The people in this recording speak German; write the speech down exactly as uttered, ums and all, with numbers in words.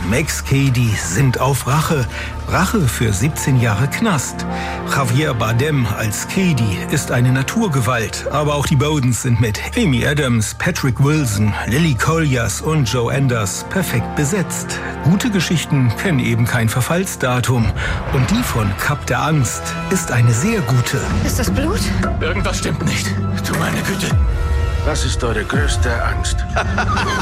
Max Cady sind auf Rache. Rache für siebzehn Jahre Knast. Javier Bardem als Cady ist eine Naturgewalt. Aber auch die Bowdens sind mit Amy Adams, Patrick Wilson, Lily Collins und Joe Anders perfekt besetzt. Gute Geschichten kennen eben kein Verfallsdatum. Und die von Kap der Angst ist eine sehr gute. Ist das Blut? Irgendwas stimmt nicht. Du meine Güte. Was ist eure größte Angst?